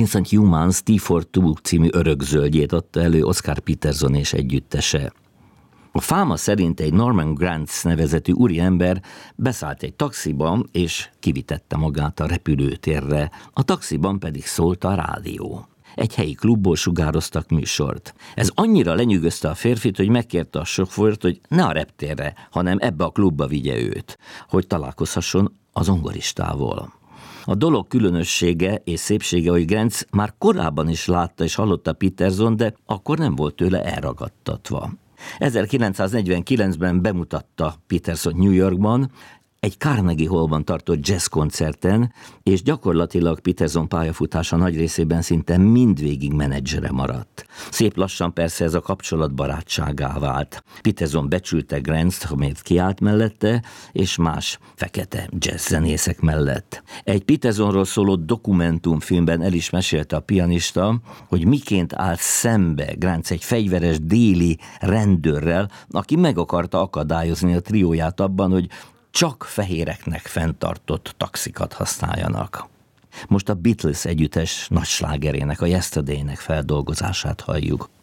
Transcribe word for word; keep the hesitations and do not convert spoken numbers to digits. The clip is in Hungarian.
Vincent Youmans Tea for Two című örökzöldjét adta elő Oscar Peterson és együttese. A fáma szerint egy Norman Granz nevezetű úriember beszállt egy taxiba, és kivitette magát a repülőtérre, a taxiban pedig szólt a rádió. Egy helyi klubból sugároztak műsort. Ez annyira lenyűgözte a férfit, hogy megkérte a sofőrt, hogy ne a reptérre, hanem ebbe a klubba vigye őt, hogy találkozhasson az zongoristával. A dolog különössége és szépsége, hogy Granz már korábban is látta és hallotta Peterson, de akkor nem volt tőle elragadtatva. ezerkilencszáznegyvenkilencben bemutatta Peterson New Yorkban, egy Carnegie Hallban tartott jazz koncerten, és gyakorlatilag Peterson pályafutása nagy részében szinte mindvégig menedzsere maradt. Szép lassan persze ez a kapcsolat barátságá vált. Peterson becsülte Granzt, amelyet kiállt mellette, és más fekete jazz zenészek mellett. Egy Petersonról szóló dokumentumfilmben el is mesélte a pianista, hogy miként állt szembe Granz egy fegyveres déli rendőrrel, aki meg akarta akadályozni a trióját abban, hogy csak fehéreknek fenntartott taxikat használjanak. Most a Beatles együttes nagy slágerének, a Yesterday-nek feldolgozását halljuk.